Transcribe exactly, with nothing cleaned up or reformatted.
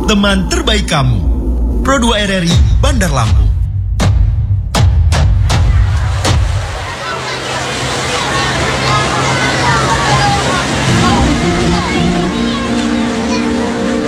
teman terbaik kamu. Pro dua R R I Bandar Lampung.